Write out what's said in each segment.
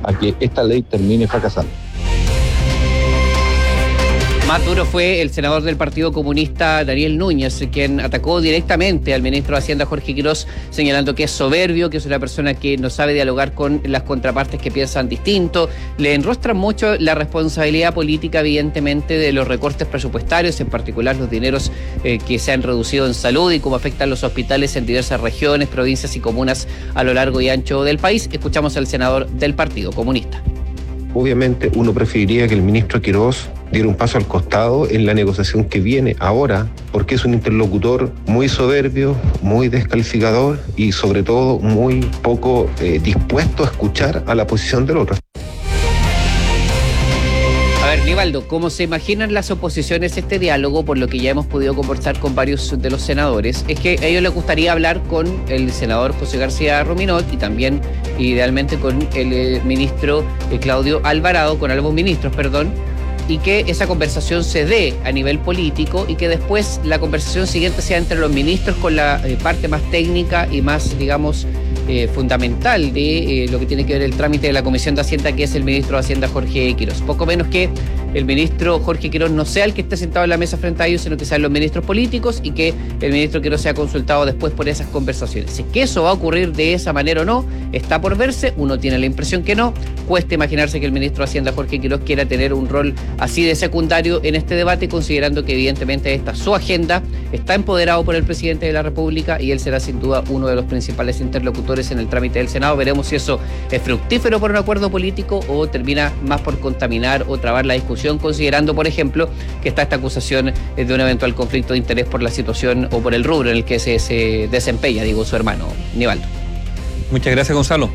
a que esta ley termine fracasando. Más duro fue el senador del Partido Comunista, Daniel Núñez, quien atacó directamente al ministro de Hacienda, Jorge Quirós, señalando que es soberbio, que es una persona que no sabe dialogar con las contrapartes que piensan distinto. Le enrostran mucho la responsabilidad política, evidentemente, de los recortes presupuestarios, en particular los dineros que se han reducido en salud y cómo afectan los hospitales en diversas regiones, provincias y comunas a lo largo y ancho del país. Escuchamos al senador del Partido Comunista. Obviamente uno preferiría que el ministro Quirós diera un paso al costado en la negociación que viene ahora, porque es un interlocutor muy soberbio, muy descalificador y sobre todo muy poco dispuesto a escuchar a la posición del otro. A ver, Nivaldo, ¿cómo se imaginan las oposiciones este diálogo? Por lo que ya hemos podido conversar con varios de los senadores, es que a ellos les gustaría hablar con el senador José García Ruminot y también, idealmente, con el ministro Claudio Alvarado, con ambos ministros, perdón, y que esa conversación se dé a nivel político y que después la conversación siguiente sea entre los ministros con la parte más técnica y más, digamos, fundamental de lo que tiene que ver el trámite de la Comisión de Hacienda, que es el ministro de Hacienda, Jorge Quirós. Poco menos que el ministro Jorge Quirós no sea el que esté sentado en la mesa frente a ellos, sino que sean los ministros políticos y que el ministro Quirós sea consultado después por esas conversaciones. Si es que eso va a ocurrir de esa manera o no, está por verse. Uno tiene la impresión que no. Cuesta imaginarse que el ministro de Hacienda, Jorge Quirós, quiera tener un rol así de secundario en este debate, considerando que evidentemente esta su agenda, está empoderado por el presidente de la República y él será sin duda uno de los principales interlocutores en el trámite del Senado. Veremos si eso es fructífero por un acuerdo político o termina más por contaminar o trabar la discusión, considerando, por ejemplo, que está esta acusación de un eventual conflicto de interés por la situación o por el rubro en el que se desempeña, digo, su hermano, Nivaldo. Muchas gracias, Gonzalo.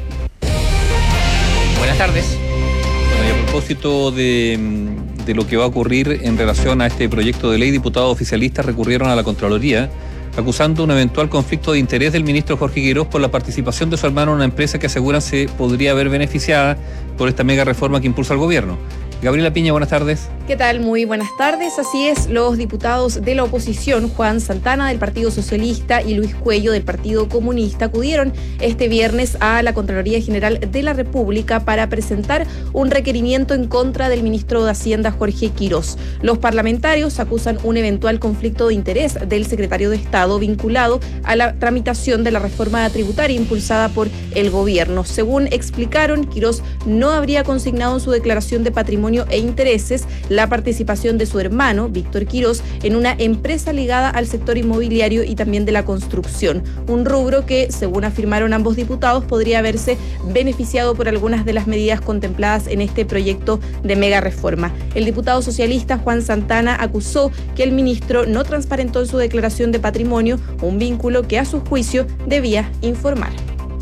Buenas tardes. Bueno, y a propósito de lo que va a ocurrir en relación a este proyecto de ley, diputados oficialistas recurrieron a la Contraloría acusando un eventual conflicto de interés del ministro Jorge Quirós por la participación de su hermano en una empresa que aseguran se podría ver beneficiada por esta mega reforma que impulsa el gobierno. Gabriela Piña, buenas tardes. ¿Qué tal? Muy buenas tardes. Así es, los diputados de la oposición, Juan Santana del Partido Socialista y Luis Cuello del Partido Comunista, acudieron este viernes a la Contraloría General de la República para presentar un requerimiento en contra del ministro de Hacienda, Jorge Quirós. Los parlamentarios acusan un eventual conflicto de interés del secretario de Estado vinculado a la tramitación de la reforma tributaria impulsada por el gobierno. Según explicaron, Quirós no habría consignado en su declaración de patrimonio e intereses la participación de su hermano, Víctor Quirós, en una empresa ligada al sector inmobiliario y también de la construcción, un rubro que, según afirmaron ambos diputados, podría haberse beneficiado por algunas de las medidas contempladas en este proyecto de mega reforma. El diputado socialista Juan Santana acusó que el ministro no transparentó en su declaración de patrimonio un vínculo que, a su juicio, debía informar.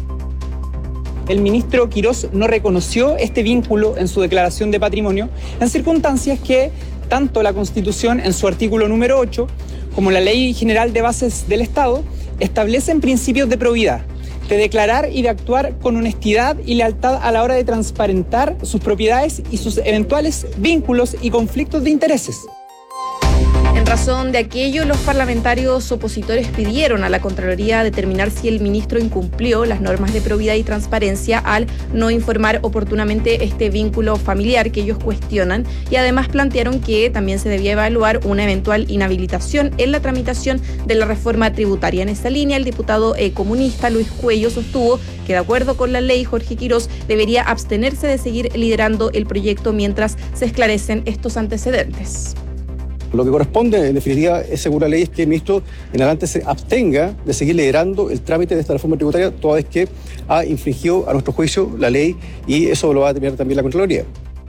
El ministro Quirós no reconoció este vínculo en su declaración de patrimonio en circunstancias que tanto la Constitución en su artículo número 8 como la Ley General de Bases del Estado establecen principios de probidad, de declarar y de actuar con honestidad y lealtad a la hora de transparentar sus propiedades y sus eventuales vínculos y conflictos de intereses. En razón de aquello, los parlamentarios opositores pidieron a la Contraloría determinar si el ministro incumplió las normas de probidad y transparencia al no informar oportunamente este vínculo familiar que ellos cuestionan, y además plantearon que también se debía evaluar una eventual inhabilitación en la tramitación de la reforma tributaria. En esa línea, el diputado comunista Luis Cuello sostuvo que, de acuerdo con la ley, Jorge Quirós debería abstenerse de seguir liderando el proyecto mientras se esclarecen estos antecedentes. Lo que corresponde, en definitiva, es según la ley, es que el ministro en adelante se abstenga de seguir liderando el trámite de esta reforma tributaria, toda vez que ha infringido, a nuestro juicio, la ley, y eso lo va a determinar también la Contraloría.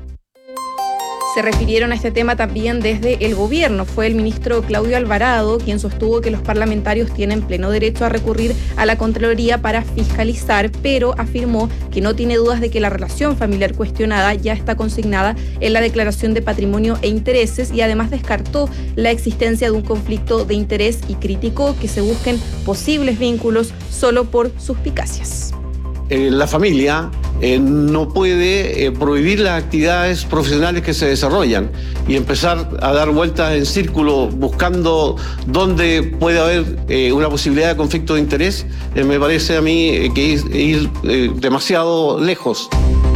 Se refirieron a este tema también desde el gobierno. Fue el ministro Claudio Alvarado quien sostuvo que los parlamentarios tienen pleno derecho a recurrir a la Contraloría para fiscalizar, pero afirmó que no tiene dudas de que la relación familiar cuestionada ya está consignada en la declaración de patrimonio e intereses, y además descartó la existencia de un conflicto de interés y criticó que se busquen posibles vínculos solo por suspicacias. La familia no puede prohibir las actividades profesionales que se desarrollan y empezar a dar vueltas en círculo buscando dónde puede haber una posibilidad de conflicto de interés. Me parece a mí que ir demasiado lejos.